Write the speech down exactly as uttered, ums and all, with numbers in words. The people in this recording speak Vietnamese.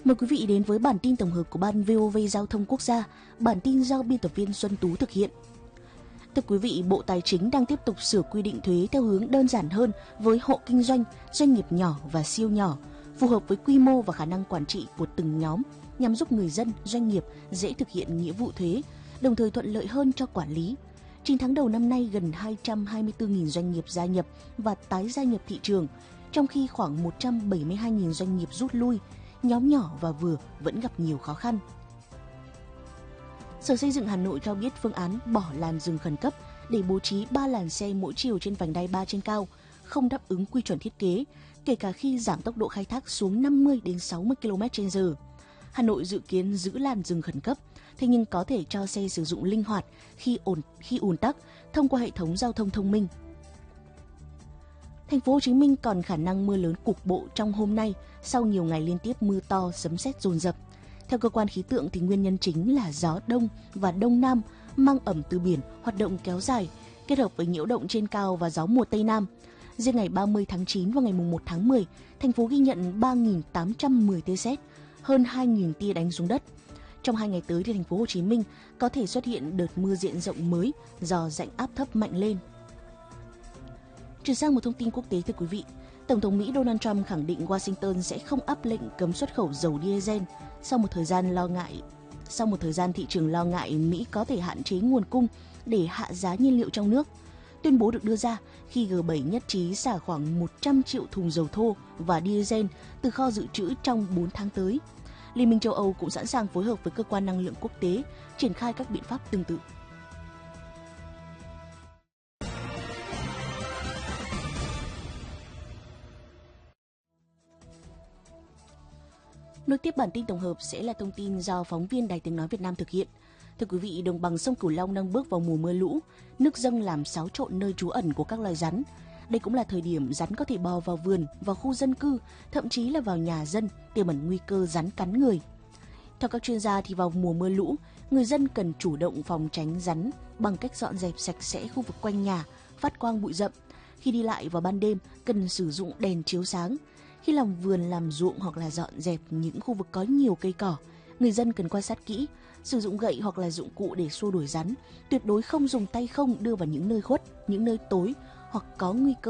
Mời quý vị đến với bản tin tổng hợp của Ban vê o vê Giao thông Quốc gia, bản tin do biên tập viên Xuân Tú thực hiện. Thưa quý vị, Bộ Tài chính đang tiếp tục sửa quy định thuế theo hướng đơn giản hơn với hộ kinh doanh, doanh nghiệp nhỏ và siêu nhỏ, phù hợp với quy mô và khả năng quản trị của từng nhóm, nhằm giúp người dân, doanh nghiệp dễ thực hiện nghĩa vụ thuế, đồng thời thuận lợi hơn cho quản lý. chín tháng đầu năm nay, gần hai trăm hai mươi tư nghìn doanh nghiệp gia nhập và tái gia nhập thị trường, trong khi khoảng một trăm bảy mươi hai nghìn doanh nghiệp rút lui. Nhóm nhỏ và vừa vẫn gặp nhiều khó khăn. Sở Xây dựng Hà Nội cho biết phương án bỏ làn dừng khẩn cấp để bố trí ba làn xe mỗi chiều trên vành đai ba trên cao không đáp ứng quy chuẩn thiết kế, kể cả khi giảm tốc độ khai thác xuống năm mươi đến sáu mươi ki lô mét trên giờ. Hà Nội dự kiến giữ làn dừng khẩn cấp, thế nhưng có thể cho xe sử dụng linh hoạt khi ồn khi ùn tắc thông qua hệ thống giao thông thông minh. Thành phố Hồ Chí Minh còn khả năng mưa lớn cục bộ trong hôm nay sau nhiều ngày liên tiếp mưa to, sấm sét dồn dập. Theo cơ quan khí tượng thì nguyên nhân chính là gió đông và đông nam mang ẩm từ biển hoạt động kéo dài, kết hợp với nhiễu động trên cao và gió mùa tây nam. Riêng ngày ba mươi tháng chín và ngày mùng một tháng mười, thành phố ghi nhận ba nghìn tám trăm mười tia sét, hơn hai nghìn tia đánh xuống đất. Trong hai ngày tới thì thành phố Hồ Chí Minh có thể xuất hiện đợt mưa diện rộng mới do rãnh áp thấp mạnh lên. Chuyển sang một thông tin quốc tế thưa quý vị, Tổng thống Mỹ Donald Trump khẳng định Washington sẽ không áp lệnh cấm xuất khẩu dầu diesel sau một thời gian lo ngại. Sau một thời gian thị trường lo ngại Mỹ có thể hạn chế nguồn cung để hạ giá nhiên liệu trong nước. Tuyên bố được đưa ra khi G bảy nhất trí xả khoảng một trăm triệu thùng dầu thô và diesel từ kho dự trữ trong bốn tháng tới. Liên minh châu Âu cũng sẵn sàng phối hợp với cơ quan năng lượng quốc tế triển khai các biện pháp tương tự. Nối tiếp bản tin tổng hợp sẽ là thông tin do phóng viên Đài Tiếng nói Việt Nam thực hiện. Thưa quý vị, đồng bằng sông Cửu Long đang bước vào mùa mưa lũ, nước dâng làm xáo trộn nơi trú ẩn của các loài rắn. Đây cũng là thời điểm rắn có thể bò vào vườn, vào khu dân cư, thậm chí là vào nhà dân, tiềm ẩn nguy cơ rắn cắn người. Theo các chuyên gia thì vào mùa mưa lũ, người dân cần chủ động phòng tránh rắn bằng cách dọn dẹp sạch sẽ khu vực quanh nhà, phát quang bụi rậm. Khi đi lại vào ban đêm, cần sử dụng đèn chiếu sáng. Khi làm vườn, làm ruộng hoặc là dọn dẹp những khu vực có nhiều cây cỏ, người dân cần quan sát kỹ, sử dụng gậy hoặc là dụng cụ để xua đuổi rắn. Tuyệt đối không dùng tay không đưa vào những nơi khuất, những nơi tối hoặc có nguy cơ